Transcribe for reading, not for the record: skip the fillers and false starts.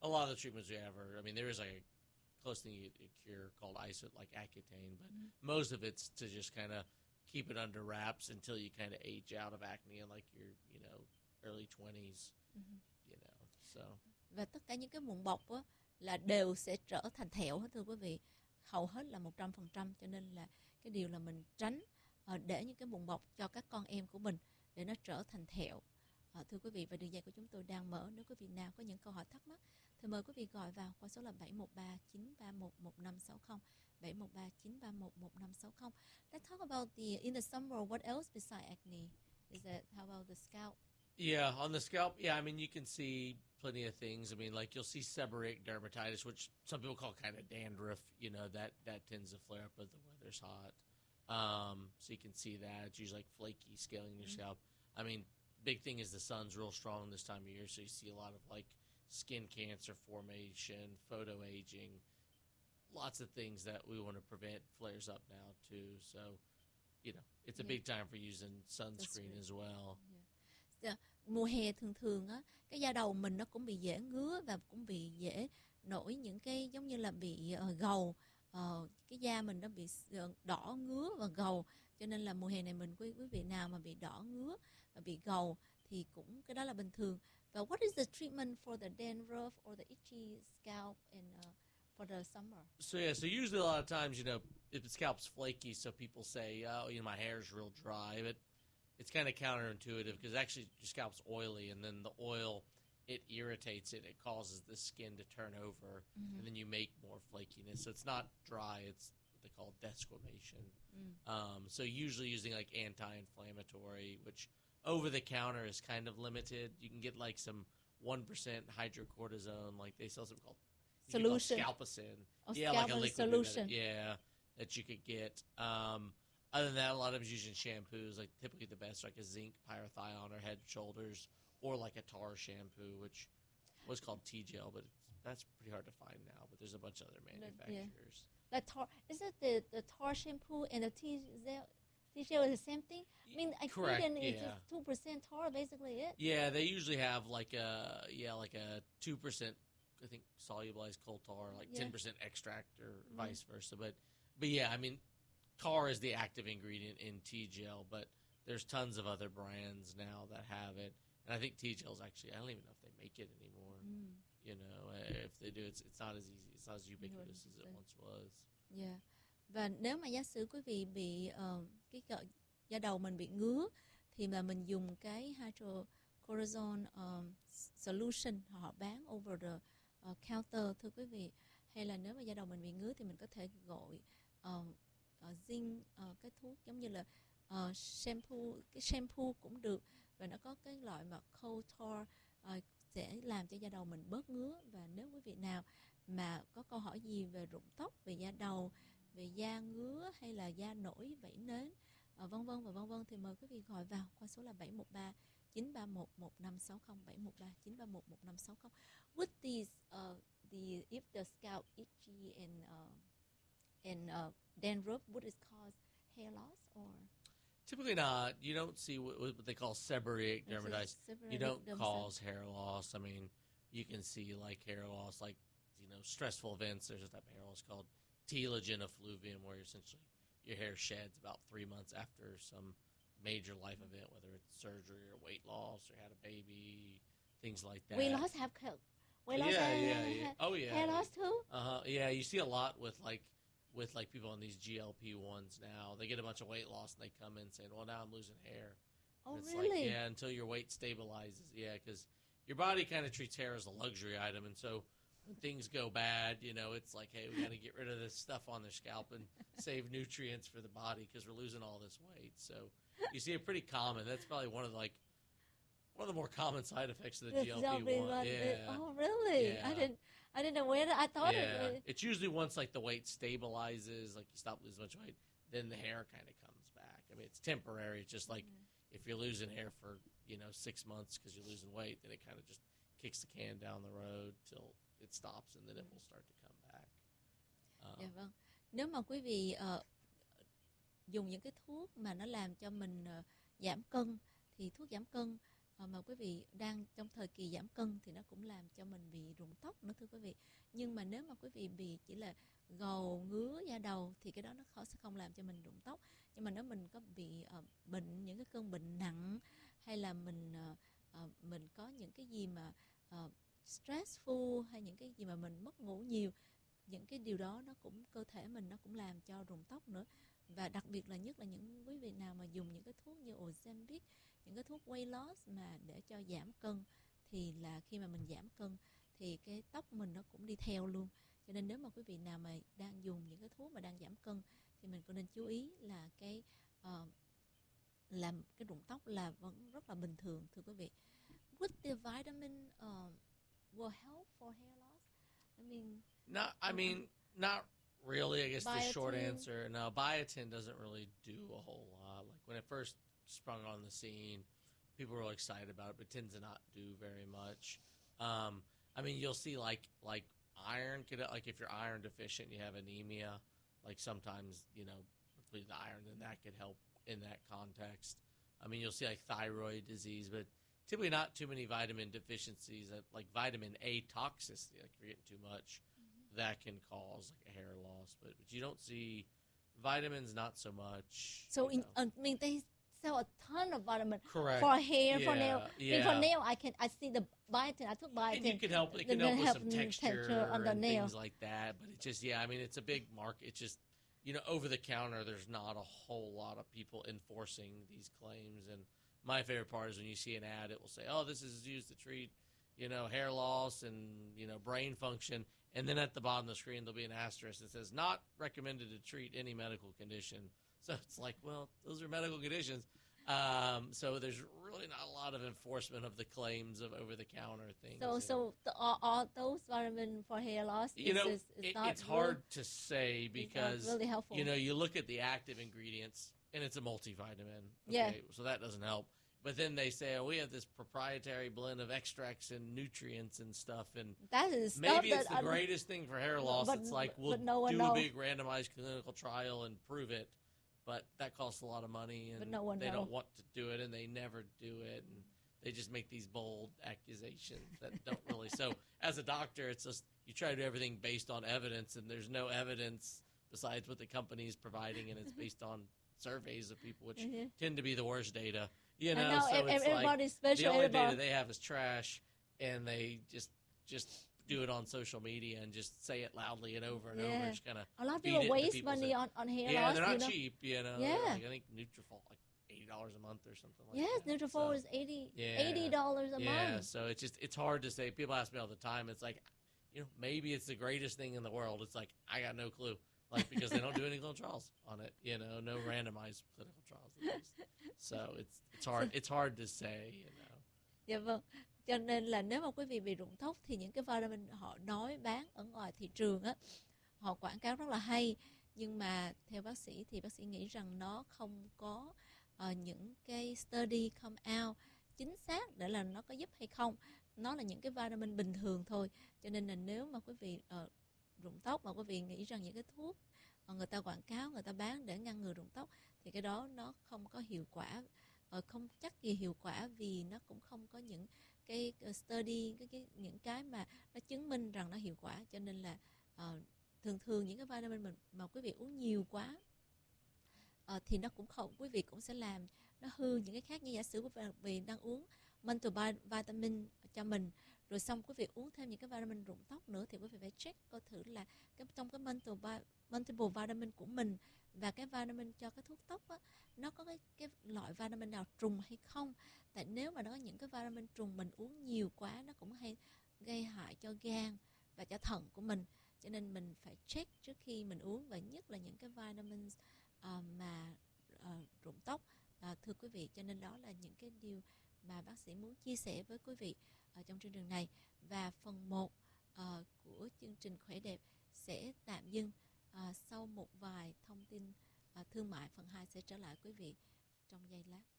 a lot of the treatments we have are, I mean, there is like a close thing a cure called like Accutane, but most of it's to just kind of keep it under wraps until you kind of age out of acne in like your, early 20s, so. Và tất cả những cái mụn bọc á, là đều sẽ trở thành thẹo hết thưa quý vị. Hầu hết là 100%, cho nên là cái điều là mình tránh để những cái mụn bọc cho các con em của mình để nó trở thành thẹo. Thưa quý vị, và đường dây của chúng tôi đang mở. Nếu quý vị nào có những câu hỏi thắc mắc thì mời quý vị gọi vào qua số là 713-931-1560, 713-931-1560. Let's talk about in the summer, what else besides acne? How about the scalp? Yeah, on the scalp, I mean, you can see plenty of things. I mean, like you'll see seborrheic dermatitis, which some people call kind of dandruff, that tends to flare up as the weather's hot. So you can see that. It's usually like flaky scaling in your scalp. I mean, big thing is the sun's real strong this time of year, so you see a lot of like skin cancer formation, photoaging, lots of things that we want to prevent flares up now too. So, it's a big time for using sunscreen as well. Mùa hè thường á, cái da đầu mình nó cũng bị dễ ngứa và cũng bị dễ nổi những cái giống như là bị gầu. Cái da mình nó bị đỏ ngứa và gầu, cho nên là mùa hè này quý vị nào mà bị đỏ ngứa và bị gầu thì cũng cái đó là bình thường. Và what is the treatment for the dandruff or the itchy scalp and for the summer? So usually a lot of times, if the scalp's flaky, so people say, oh, my hair's real dry, but it's kind of counterintuitive because actually your scalp's oily, and then the oil, it irritates it. It causes the skin to turn over, and then you make more flakiness. So it's not dry. It's what they call desquamation. So usually using like anti-inflammatory, which over-the-counter is kind of limited. You can get like some 1% hydrocortisone, like they sell something called solution. Scalpicin. Like a liquid solution. That you could get. Other than that, a lot of them using shampoos. Like typically the best, like a zinc pyrithione or Head and Shoulders, or like a tar shampoo, which was called T-Gel, but that's pretty hard to find now. But there's a bunch of other manufacturers. The tar, is it the tar shampoo and the T-Gel is the same thing? I mean, I think it's just 2% tar, basically it. Yeah, they usually have like a 2%, I think, solubilized coal tar, like 10% extract or vice versa. But yeah, I mean, tar is the active ingredient in T-Gel, but there's tons of other brands now that have it. And I think T-Gel's actually, I don't even know if they make it anymore. If they do, it's not as easy, it's not as ubiquitous as it once was. Yeah. Và nếu mà giả sử quý vị bị da đầu mình bị ngứa thì là mình dùng cái hydrocortisone solution họ bán over the counter, thưa quý vị. Hay là nếu mà da đầu mình bị ngứa thì mình có thể gọi zinc, cái thuốc giống như là shampoo, cái shampoo cũng được, và nó có cái loại mà coal tar sẽ làm cho da đầu mình bớt ngứa. Và nếu quý vị nào mà có câu hỏi gì về rụng tóc, về da đầu, về da ngứa hay là da nổi vảy nến, vân vân thì mời quý vị gọi vào qua số là 713-931-1560, 713-931-1560. With these if the scalp itchy and dandruff, would it cause hair loss or? Typically not. You don't see what they call seborrheic dermatitis. You don't cause hair loss. I mean, you can see like hair loss, like stressful events. There's a type of hair loss called telogen effluvium, where essentially your hair sheds about 3 months after some major life event, whether it's surgery or weight loss or had a baby, things like that. Weight loss have yeah. Oh yeah. Hair loss too? Yeah, you see a lot with people on these GLP-1s now. They get a bunch of weight loss and they come in saying, well, now I'm losing hair. Oh, it's really? Like, until your weight stabilizes. Yeah, because your body kind of treats hair as a luxury item, and so when things go bad, it's like, hey, we got to get rid of this stuff on their scalp and save nutrients for the body because we're losing all this weight. So you see it pretty common. That's probably one of the more common side effects of the GLP-1. Yeah. Oh, really? Yeah. I didn't know where. I thought it's usually once like the weight stabilizes, like you stop losing much weight, then the hair kind of comes back. I mean, it's temporary. It's just like if you're losing hair for 6 months because you're losing weight, then it kind of just kicks the can down the road till it stops, and then it will start to come back. Dạ vâng. Nếu mà quý vị dùng những cái thuốc mà nó làm cho mình giảm cân, thì thuốc giảm cân mà quý vị đang trong thời kỳ giảm cân thì nó cũng làm cho mình bị rụng tóc nữa thưa quý vị. Nhưng mà nếu mà quý vị bị chỉ là gầu ngứa da đầu thì cái đó nó sẽ không làm cho mình rụng tóc. Nhưng mà nếu mình có bị bệnh, những cái cơn bệnh nặng, hay là mình có những cái gì mà stressful, hay những cái gì mà mình mất ngủ nhiều, những cái điều đó nó cũng, cơ thể mình nó cũng làm cho rụng tóc nữa. Và đặc biệt là nhất là những quý vị nào mà dùng những cái thuốc như Ozempic, những cái thuốc weight loss mà để cho giảm cân, thì là khi mà mình giảm cân thì cái tóc mình nó cũng đi theo luôn. Cho nên nếu mà quý vị nào mà đang dùng những cái thuốc mà đang giảm cân thì mình cũng nên chú ý là làm cái rụng tóc là vẫn rất là bình thường thưa quý vị. Would the vitamin will help for hair loss? Not really. I guess the short Biotin. answer, no. Biotin doesn't really do a whole lot. Like when it first sprung on the scene, people were really excited about it, but tends to not do very much. You'll see like iron could, like if you're iron deficient, you have anemia. Like sometimes with the iron, then that could help in that context. You'll see like thyroid disease, but typically not too many vitamin deficiencies. Like vitamin A toxicity, like if you're getting too much, that can cause like a hair loss. But you don't see vitamins, not so much. So they sell a ton of vitamin. Correct. For hair, for nail. Yeah. For nail, I see the biotin. I took biotin. And it can help with some texture on the and nail. things like that. But it's just, it's a big market. It's just, over the counter, there's not a whole lot of people enforcing these claims. And my favorite part is when you see an ad, it will say, oh, this is used to treat, hair loss and, brain function. And then at the bottom of the screen, there'll be an asterisk that says, not recommended to treat any medical condition. So it's like, well, those are medical conditions. So there's really not a lot of enforcement of the claims of over-the-counter things. So all those vitamins for hair loss it's hard to say because really helpful. You look at the active ingredients and it's a multivitamin. Okay, yeah. So that doesn't help. But then they say, oh, we have this proprietary blend of extracts and nutrients and stuff, and that is maybe it's the greatest thing for hair loss. It's like we'll do a big randomized clinical trial and prove it. But that costs a lot of money, and they don't want to do it, and they never do it, and they just make these bold accusations that don't really. So as a doctor, it's just you try to do everything based on evidence, and there's no evidence besides what the company is providing, and it's based on surveys of people, which tend to be the worst data. So it's like the only data they have is trash, and they just do it on social media and just say it loudly and over and over. Just kind of a lot of people waste money on hair loss. Yeah, they're not cheap. Yeah. Like, I think Nutrafol like $80 a month or something like that. Yes, Nutrafol is $80 a month. Yeah, so it's hard to say. People ask me all the time. It's like, maybe it's the greatest thing in the world. It's like I got no clue. Like because they don't do any clinical trials on it. No randomized clinical trials at least. So it's hard to say. Yeah, vâng. Cho nên là nếu mà quý vị bị rụng tóc thì những cái vitamin họ nói bán ở ngoài thị trường á, họ quảng cáo rất là hay, nhưng mà theo bác sĩ thì bác sĩ nghĩ rằng nó không có những cái study come out chính xác để là nó có giúp hay không. Nó là những cái vitamin bình thường thôi. Cho nên là nếu mà quý vị rụng tóc mà quý vị nghĩ rằng những cái thuốc người ta quảng cáo, người ta bán để ngăn ngừa rụng tóc thì cái đó nó không có hiệu quả, không chắc gì hiệu quả, vì nó cũng không có những cái study, những cái mà nó chứng minh rằng nó hiệu quả. Cho nên là thường những cái vitamin mà quý vị uống nhiều quá thì nó cũng không, quý vị cũng sẽ làm nó hư những cái khác. Như giả sử quý vị đang uống multivitamin cho mình, rồi xong quý vị uống thêm những cái vitamin rụng tóc nữa, thì quý vị phải check coi thử là trong cái multiple vitamin của mình và cái vitamin cho cái thuốc tóc á, nó có cái loại vitamin nào trùng hay không. Tại nếu mà nó có những cái vitamin trùng, mình uống nhiều quá nó cũng hay gây hại cho gan và cho thận của mình. Cho nên mình phải check trước khi mình uống, và nhất là những cái vitamin mà rụng tóc, thưa quý vị. Cho nên đó là những cái điều mà bác sĩ muốn chia sẻ với quý vị trong chương trình này. Và phần 1 của chương trình Khỏe Đẹp sẽ tạm dừng. Sau một vài thông tin thương mại, phần 2 sẽ trở lại quý vị trong giây lát.